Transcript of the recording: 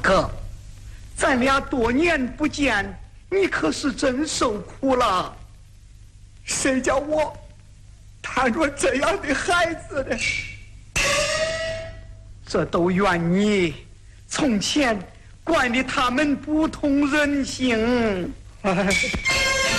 哥，咱俩多年不见，你可是真受苦了。 谁叫我摊着这样的孩子呢？ 这都怨你从前管理他们不通人性。